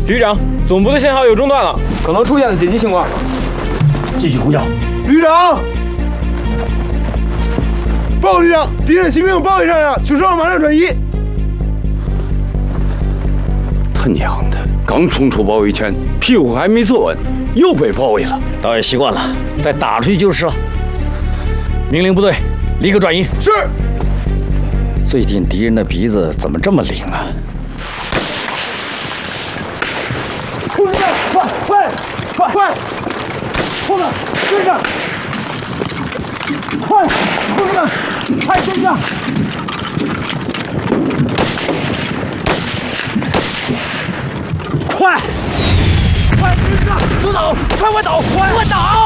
旅长，总部的信号又中断了，可能出现了紧急情况。 继续呼叫。 旅长，报告旅长，敌人新兵包围上呀，请稍后马上转移。 他娘的，刚冲出包围圈，屁股还没坐稳，又被包围了。 倒也习惯了，再打出去就是了。命令部队立刻转移。 是。 最近敌人的鼻子怎么这么灵啊？ 同志们，快！后面跟上！快，同志们，快跟上！ 快跟上！速走，快倒！